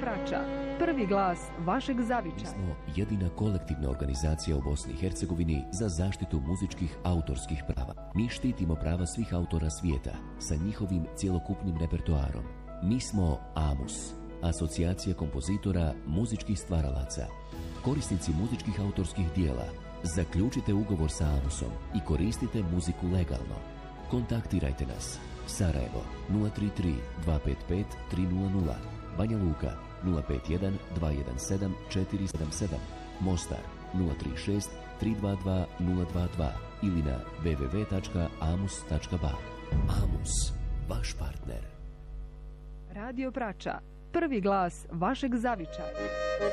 Prača, prvi glas vašeg zavičaja. Mi smo jedina kolektivna organizacija u Bosni i Hercegovini za zaštitu muzičkih autorskih prava. Mi štitimo prava svih autora svijeta sa njihovim cjelokupnim repertoarom. Mi smo AMUS, Asocijacija kompozitora muzičkih stvaralaca. Korisnici muzičkih autorskih dijela, zaključite ugovor sa AMUS-om i koristite muziku legalno. Kontaktirajte nas. Sarajevo 033 255 300, Banja Luka 051 217 477, Mostar 036 322 022 ili na www.amus.ba. AMUS, vaš partner. Radio Prača, prvi glas vašeg zavičaja.